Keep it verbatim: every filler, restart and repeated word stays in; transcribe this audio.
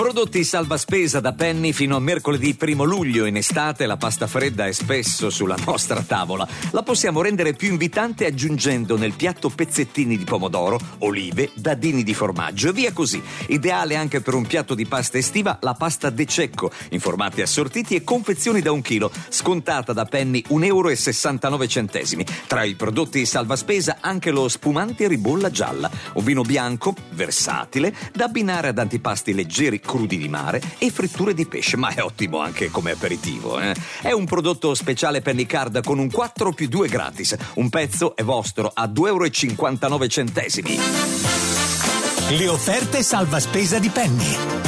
Prodotti salva spesa da Penny fino a mercoledì primo luglio. In estate la pasta fredda è spesso sulla nostra tavola. La possiamo rendere più invitante aggiungendo nel piatto pezzettini di pomodoro, olive, dadini di formaggio e via così. Ideale anche per un piatto di pasta estiva la pasta De Cecco, in formati assortiti e confezioni da un chilo, scontata da Penny un euro e sessantanove centesimi. Tra i prodotti salva spesa anche lo spumante ribolla gialla, un vino bianco versatile da abbinare ad antipasti leggeri, crudi di mare e fritture di pesce, ma è ottimo anche come aperitivo, eh? È un prodotto speciale Penny Card con un quattro più due gratis. Un pezzo è vostro a due euro e cinquantanove centesimi. Le offerte salva spesa di Penny.